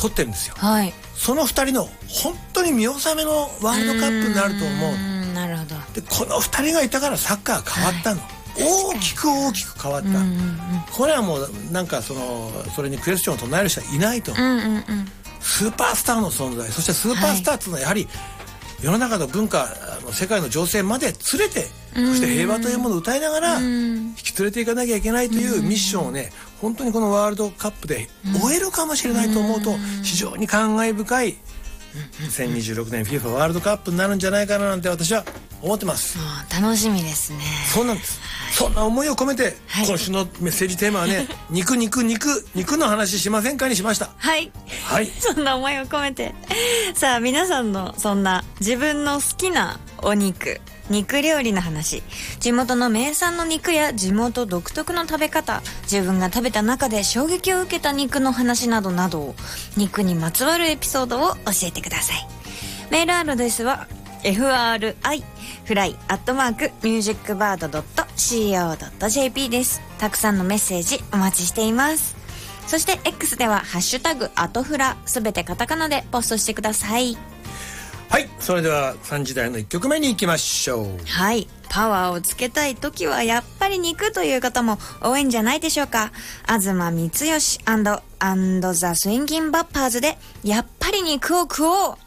取ってるんですよ。 はい。 その2人の本当に見納めのワールドカップになると思う。 なるほど。 でこの2人がいたからサッカー変わったの、はい、大きく変わった、これはもうなんかそれにクエスチョンを唱える人はいないと、スーパースターの存在、そしてスーパースターっていうのはやはり世の中の文化、世界の情勢まで連れて、そして平和というものを歌いながら引き連れていかなきゃいけないというミッションをね、本当にこのワールドカップで終えるかもしれないと思うと非常に感慨深い2026年 FIFA ワールドカップになるんじゃないかななんて私は思ってます。 楽しみですね。 そうなんです、はい、そんな思いを込めて、はい、今週のメッセージテーマはね肉の話しませんかにしました。 はい、 はい、 そんな思いを込めてさあ皆さんのそんな自分の好きなお肉料理の話、地元の名産の肉や地元独特の食べ方、自分が食べた中で衝撃を受けた肉の話などなど、肉にまつわるエピソードを教えてください。メールアドレスは fri@musicbird.co.jp です。たくさんのメッセージお待ちしています。そして X ではハッシュタグアトフラ、すべてカタカナでポストしてください。 はい、それでは3時台の1曲目に行きましょう。 はい、パワーをつけたい時はやっぱり肉という方も多いんじゃないでしょうか。東光義&ザ・スウィンギン・バッパーズでやっぱり肉を食おう。